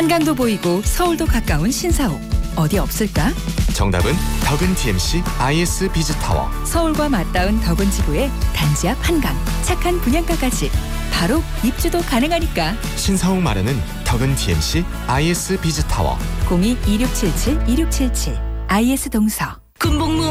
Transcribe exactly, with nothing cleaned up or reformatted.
한강도 보이고 서울도 가까운 신사옥. 어디 없을까? 정답은 덕은 디엠씨 아이에스 비즈타워. 서울과 맞닿은 덕은 지구의 단지 앞 한강. 착한 분양가까지. 바로 입주도 가능하니까. 신사옥 마련은 덕은 디엠씨 아이에스 비즈타워. 공이 이육칠칠 이육칠칠 아이에스 동서. 군복무